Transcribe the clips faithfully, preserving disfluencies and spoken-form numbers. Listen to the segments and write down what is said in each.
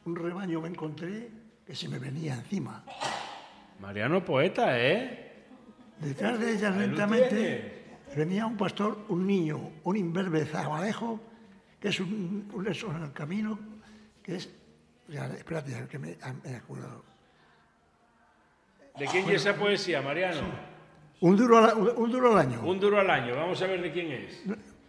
un rebaño me encontré que se me venía encima. Mariano poeta, ¿eh? Detrás de ellas lentamente venía un pastor, un niño, un imberbe zabalejo, que es un, un eso en el camino, que es... Ya, espérate, que me, me he acordado. ¿De quién bueno, es esa poesía, Mariano? Sí. Un, duro al, un duro al año. Un duro al año. Vamos a ver de quién es.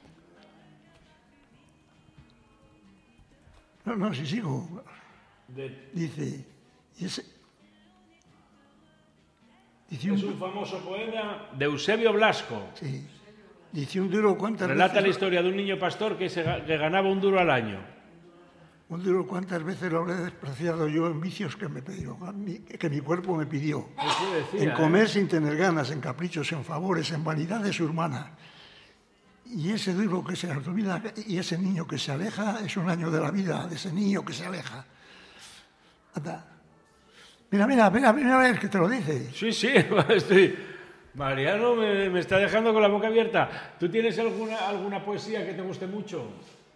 No, no, si sigo. De... Dice... Y ese, dice es un, un famoso poema de Eusebio Blasco. Sí. Dice un duro cuántas Relata veces... la historia de un niño pastor que, se, que ganaba un duro al año. Un duro cuántas veces lo habré despreciado yo en vicios que me pidió, que mi cuerpo me pidió. Decía, en comer ¿eh? sin tener ganas, en caprichos, en favores, en vanidades urbanas. Y ese duro que se olvida y ese niño que se aleja es un año de la vida de ese niño que se aleja. Anda. Mira, mira, mira, mira, a ver que te lo dice. Sí, sí, estoy... Mariano me, me está dejando con la boca abierta. ¿Tú tienes alguna, alguna poesía que te guste mucho?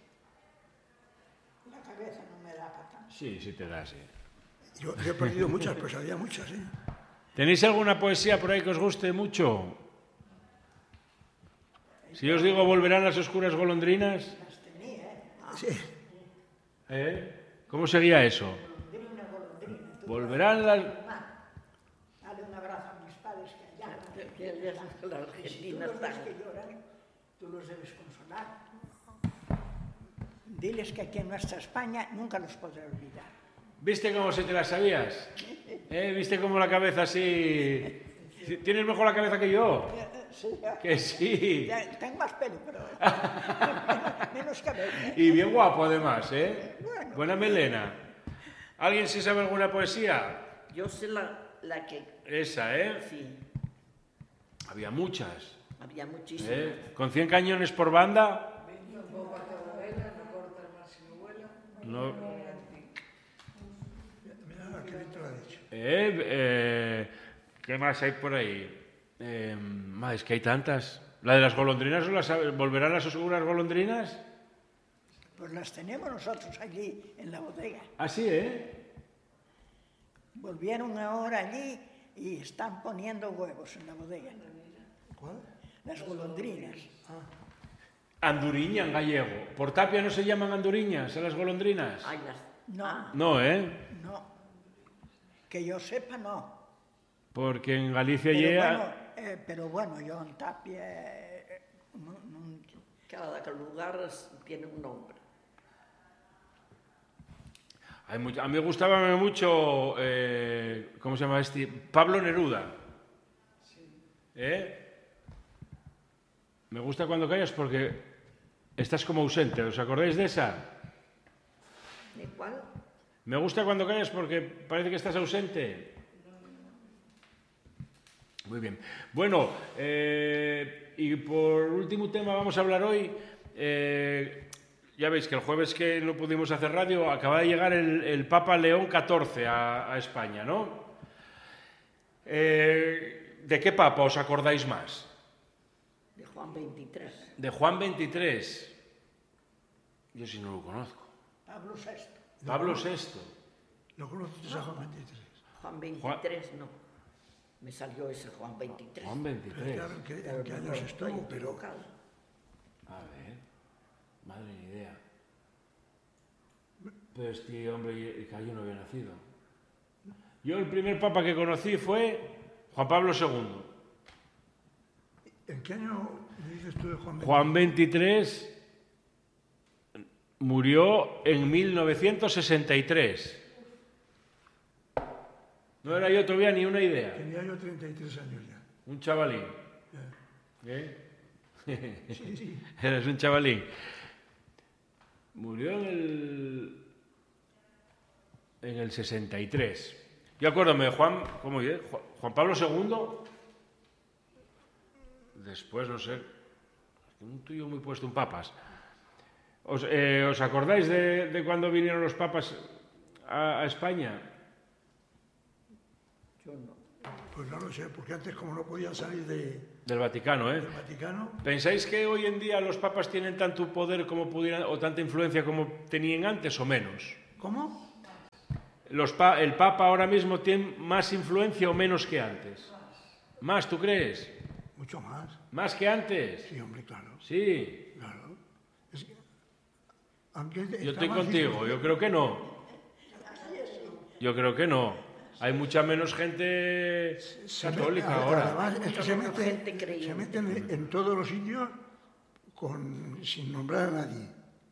La cabeza no me da para tanto. Sí, sí te da, sí. Yo, yo he perdido muchas, pues había muchas, ¿eh? ¿Tenéis alguna poesía por ahí que os guste mucho? Si os digo, ¿volverán las oscuras golondrinas? Las tenía, ¿eh? Sí. ¿Eh? ¿Cómo sería eso? Golondrina, golondrina. Tú Volverán las... dale un abrazo a mis padres que allá. La Y si tú Argentina los ves está... que lloran, tú los debes consolar. Diles que aquí en nuestra España nunca los podré olvidar. ¿Viste cómo se te las sabías? ¿Eh? ¿Viste cómo la cabeza así... ¿Tienes mejor la cabeza que yo? Sí, ya. Que sí. Ya, tengo más pelo, pero menos cabeza. Y bien guapo además, ¿eh? Bueno. Buena melena. ¿Alguien se sabe alguna poesía? Yo sé la, la que... Esa, ¿eh? Sí, Había muchas. había muchísimas. ¿Eh? ¿Con cien cañones por banda? No. Mira, qué bien te lo ha dicho. Eh, eh, ¿Qué más hay por ahí? Eh, ma, es que hay tantas. ¿La de las golondrinas o las, volverán las oscuras golondrinas? Pues las tenemos nosotros allí en la bodega. Ah, sí, ¿eh? Volvieron ahora allí y están poniendo huevos en la bodega. ¿Cuál? Las golondrinas. Anduriña en gallego. ¿Por Tapia no se llaman anduriñas a las golondrinas? Ay, las... No, No, ¿eh? no. Que yo sepa, no. Porque en Galicia Pero llega... bueno, eh, pero bueno, yo en Tapia... eh, no- no- Cada lugar tiene un nombre. Hay mucho- a mí me gustaba mucho, eh, ¿cómo se llama este? Pablo Neruda. ¿Eh? Me gusta cuando callas porque estás como ausente. ¿Os acordáis de esa? ¿De cuál? Me gusta cuando callas porque parece que estás ausente. Muy bien. Bueno, eh, y por último tema vamos a hablar hoy. eh, ya veis que el jueves que no pudimos hacer radio acaba de llegar el, el Papa León catorce a, a España, ¿no? Eh, ¿De qué Papa os acordáis más? De Juan veintitrés. De Juan veintitrés. Yo sí no lo conozco. Pablo sexto. Pablo sexto. ¿Lo conoces a Juan veintitrés? Juan veintitrés no. Me salió ese Juan veintitrés. Juan veintitrés. Claro, ¿en qué, en Pero qué no años estoy estuvo? Pero equivocado. A ver, madre ni idea. Pero este hombre que yo no había nacido. Yo el primer papa que conocí fue Juan Pablo segundo. ¿en qué año me dices tú de Juan veintitrés? Juan veintitrés murió en mil novecientos sesenta y tres. No era yo todavía ni una idea. Tenía yo treinta y tres años ya. Un chavalín. Ya. ¿Eh? Sí, sí. Eres un chavalín. Murió en el... en el sesenta y tres. Yo acuérdame de Juan... ¿Cómo es? Juan Pablo segundo. Después, no sé... Un tuyo muy puesto en papas. ¿Os, eh, ¿os acordáis de, de cuando vinieron los papas a, a España? Yo no. Pues no lo sé, porque antes como no podían salir de, Del Vaticano, ¿eh? del Vaticano, ¿Pensáis que hoy en día los papas tienen tanto poder como pudieran, o tanta influencia como tenían antes o menos? ¿cómo? los pa el Papa ahora mismo tiene más influencia o menos que antes? ¿Más, tú crees? Mucho más. ¿Más que antes? Sí, hombre, claro. Sí. Claro. Es que, aunque Yo está estoy más contigo, influ- yo creo que no. Yo creo que no. Hay mucha menos gente se me- católica a- ahora. Además, es que se Menos meten, gente creyente. se meten en, en todos los sitios con, sin nombrar a nadie.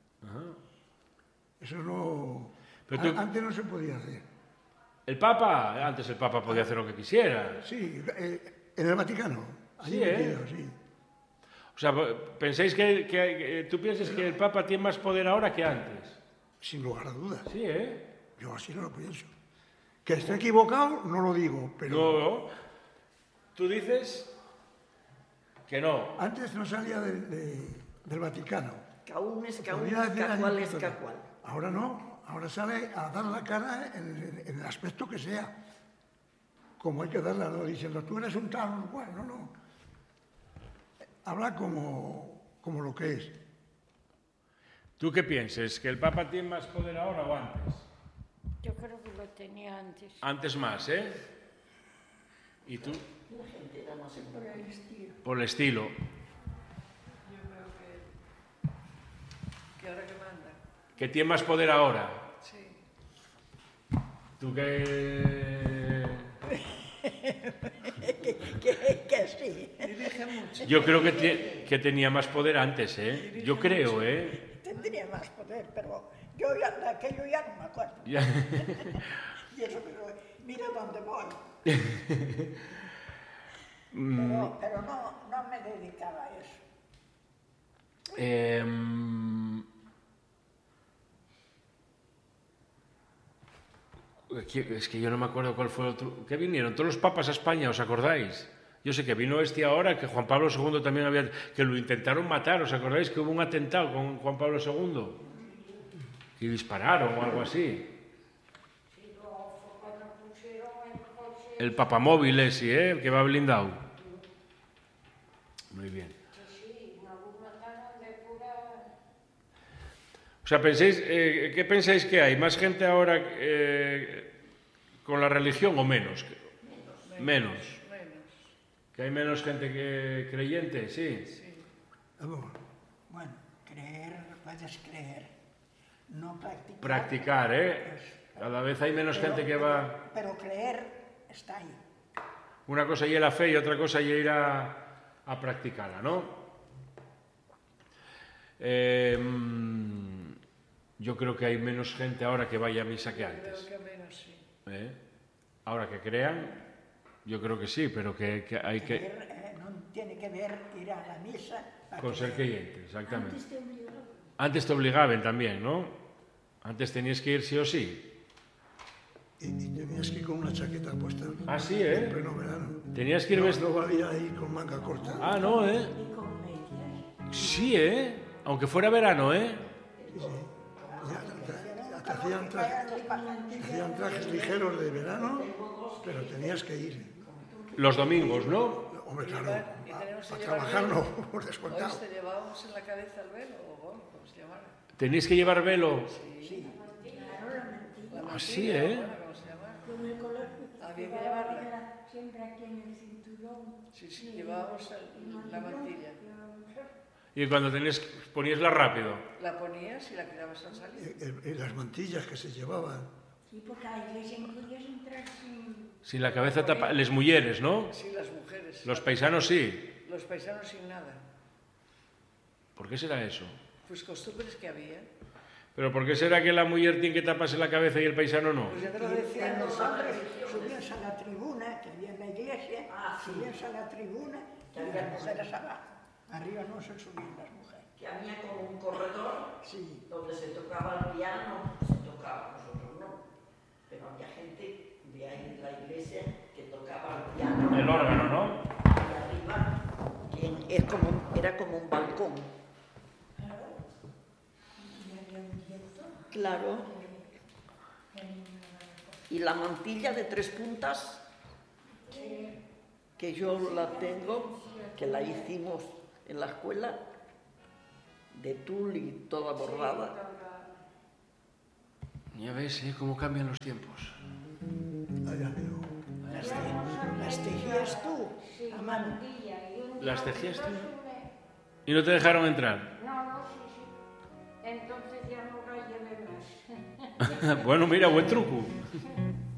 Eso no... Pero tú- a- Antes no se podía hacer. El Papa, antes el Papa podía hacer lo que quisiera. Sí, eh, en el Vaticano. Allí Sí, ¿eh? metido, sí. O sea, ¿pensáis que, que- que- tú piensas que el Papa tiene más poder ahora que antes? Sin lugar a dudas. Sí, ¿eh? Yo así no lo pienso. Que esté equivocado, no lo digo, pero No, tú dices que no. antes no salía de- de- del Vaticano. Caún es caún, Podía decir cacual años es que todo. cacual. Ahora no, ahora sale a dar la cara en, en- en el aspecto que sea. Como hay que darla, no diciendo, tú eres un tal, un cual, no, no. Habla como, como lo que es. ¿Tú qué piensas? ¿Que el Papa tiene más poder ahora o antes? Yo creo que lo tenía antes. Antes más, ¿eh? ¿Y tú? Por el estilo. Por el estilo. Yo creo que, que ahora que manda, ¿Que tiene más poder ahora? sí. ¿Tú qué...? que, que, que sí. Dirige mucho. Yo creo que, tie- que tenía más poder antes, ¿eh? Yo creo, ¿eh? Tendría más poder, pero yo ya, de aquello ya no me acuerdo. Ya. Y eso que lo- mira dónde voy. Mm. Pero, pero no, no me dedicaba a eso. Em, que- Es que yo no me acuerdo cuál fue el otro... ¿Qué vinieron? Todos los papas a España, ¿os acordáis? Yo sé que vino este ahora, que Juan Pablo segundo también había... Que lo intentaron matar, ¿os acordáis? Que hubo un atentado con Juan Pablo segundo. Y dispararon o algo así. El papamóvil ese, ¿eh? El que va blindado. Muy bien. O sea, pensáis, eh, ¿qué pensáis que hay? ¿Más gente ahora eh, con la religión o menos? Menos. Menos. ¿Que hay menos gente que creyente? Sí. Sí. Vamos, Bueno, creer, puedes creer. No practicar. Practicar, ¿eh? es- Cada vez hay menos pero- gente que va... Pero creer está ahí. Una cosa y la fe y otra cosa y ir a, a practicarla, ¿no? Eh, mm, yo creo que hay menos gente ahora que vaya a misa que Creo antes. que menos, sí. ¿Eh? Ahora que crean, yo creo que sí, pero que, que hay que... Creer eh, no tiene que ver ir a la misa. para Con ser creer. creyente, exactamente. Antes te obligaban. Antes te obligaban también, ¿no? Antes tenías que ir sí o sí. y, y tenías que ir con una chaqueta puesta. Ah, sí, ¿eh? En pleno verano. Tenías que ir No, vestido... no valía ir con manga corta. Ah, no, ¿eh? Sí, ¿eh? Aunque fuera verano, ¿eh? Sí, sí. Ya, ya- ya te hacían, trajes, hacían trajes ligeros de verano, pero tenías que ir. Los domingos, ¿no? Hombre, claro, Llevar- y a, tenemos que a llevar trabajar velo. no, por descontado. Hoy te llevábamos en la cabeza el velo, o bueno, como se llamara. Tenéis que llevar velo. Sí. La Ah, mantilla, sí, ¿eh? o bueno, como se llamara. Con el color Había que llevarla. era siempre aquí en el cinturón. Sí, sí, llevábamos el- la mantilla. Y cuando tenías, poníasla rápido. La ponías y la quitabas al salir. Y, y- y las mantillas que se llevaban. Sí, porque a la iglesia no podías entrar sin... Sin la cabeza tapada. Les mulleres, ¿no? Sí, las mujeres. Los paisanos sí. Los paisanos sin nada. ¿Por qué será eso? Pues costumbres que había. ¿Pero por qué será que la mujer tiene que taparse la cabeza y el paisano no? Pues ya te lo Y decían los los hombres hombres. subías a la tribuna, que había en la iglesia, subías a la tribuna y las mujeres abajo. Arriba no se subían las mujeres. Que había como un corredor Sí. donde se tocaba el piano, se tocaba, nosotros no. Pero había gente de ahí en la iglesia que tocaba el piano. El órgano, ¿no? Y arriba que es como, un- era como un balcón. Claro. Y la mantilla de tres puntas, que yo la tengo, que la hicimos en la escuela, de tul y toda bordada. Ya ves, ¿eh? Cómo cambian los tiempos. Allá veo. Las, te- las tejías tú, Sí, a mano. mandilla, y un ¿Las día tejías tú? entonces Y no te dejaron entrar. me- No, no, sí, sí. Entonces ya no la llevé más. Bueno, mira, buen truco.